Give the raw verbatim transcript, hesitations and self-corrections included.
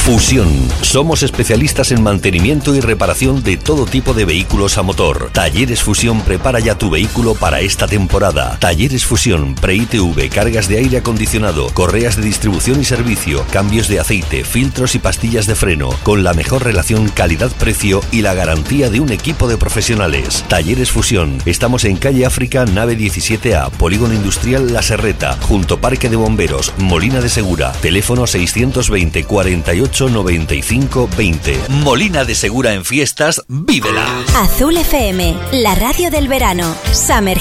Fusión. Somos especialistas en mantenimiento y reparación de todo tipo de vehículos a motor. Talleres Fusión prepara ya tu vehículo para esta temporada. Talleres Fusión, pre-I T V, cargas de aire acondicionado, correas de distribución y servicio, cambios de aceite, filtros y pastillas de freno, con la mejor relación calidad-precio y la garantía de un equipo de profesionales. Talleres Fusión. Estamos en calle África, nave diecisiete A, Polígono Industrial La Serreta, junto Parque de Bomberos, Molina de Segura. Teléfono seiscientos veinte, cuarenta y ocho, noventa y cinco, veinte. Molina de Segura en fiestas, vívela. Azul F M, la radio del verano. Summer